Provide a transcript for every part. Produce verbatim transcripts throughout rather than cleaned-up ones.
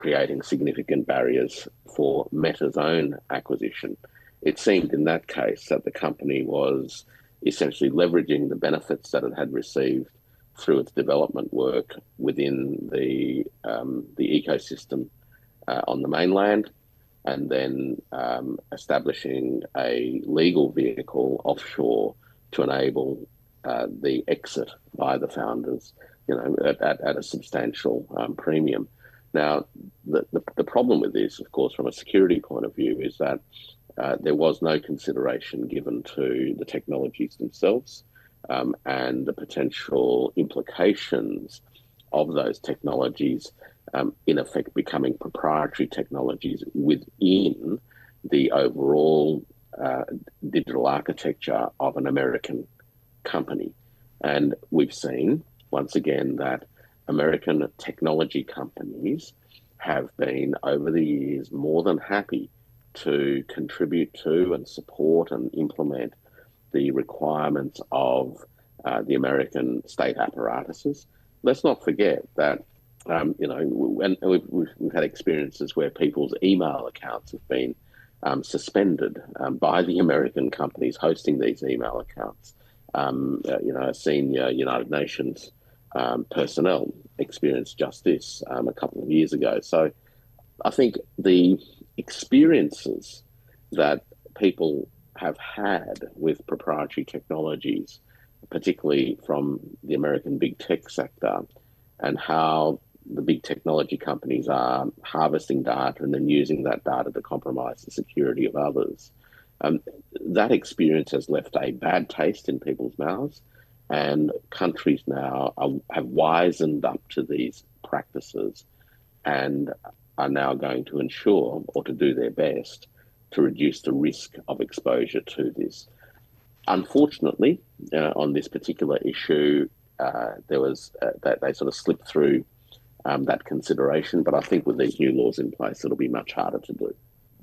creating significant barriers for Meta's own acquisition. It seemed in that case that the company was essentially leveraging the benefits that it had received through its development work within the um, the ecosystem uh, on the mainland, and then um, establishing a legal vehicle offshore to enable uh, the exit by the founders, you know, at, at, at a substantial um, premium. Now, the, the, the problem with this, of course, from a security point of view, is that uh, there was no consideration given to the technologies themselves um, and the potential implications of those technologies, um, in effect becoming proprietary technologies within the overall uh, digital architecture of an American company. And we've seen, once again, that American technology companies have been, over the years, more than happy to contribute to and support and implement the requirements of uh, the American state apparatuses. Let's not forget that, um, you know, and we've, we've, we've had experiences where people's email accounts have been um, suspended um, by the American companies hosting these email accounts. Um, uh, you know, senior United Nations um, personnel experienced just this um, a couple of years ago. So I think the experiences that people have had with proprietary technologies, particularly from the American big tech sector, and how the big technology companies are harvesting data and then using that data to compromise the security of others. Um, that experience has left a bad taste in people's mouths, and countries now are, have wisened up to these practices and are now going to ensure, or to do their best, to reduce the risk of exposure to this. Unfortunately, uh, on this particular issue, uh, there was uh, that they sort of slipped through um, that consideration. But I think with these new laws in place, it'll be much harder to do.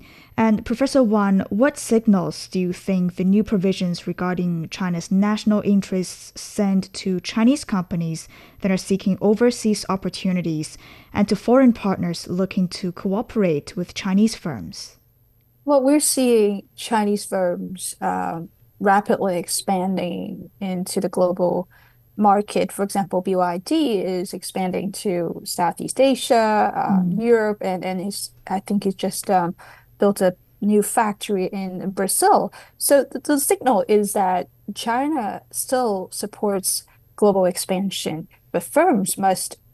And Professor Wan, what signals do you think the new provisions regarding China's national interests send to Chinese companies that are seeking overseas opportunities and to foreign partners looking to cooperate with Chinese firms? Well, we're seeing Chinese firms uh, rapidly expanding into the global market. For example, B Y D is expanding to Southeast Asia, uh, Mm. Europe, and and is I think it's just um, built a new factory in Brazil. So the, the signal is that China still supports global expansion, but firms must